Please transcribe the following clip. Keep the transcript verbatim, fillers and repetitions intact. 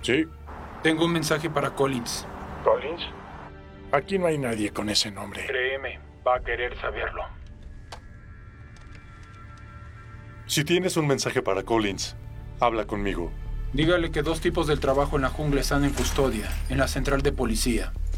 Sí. Tengo un mensaje para Collins. ¿Collins? Aquí no hay nadie con ese nombre. Créeme, va a querer saberlo. Si tienes un mensaje para Collins, habla conmigo. Dígale que dos tipos del trabajo en la jungla están en custodia, en la central de policía.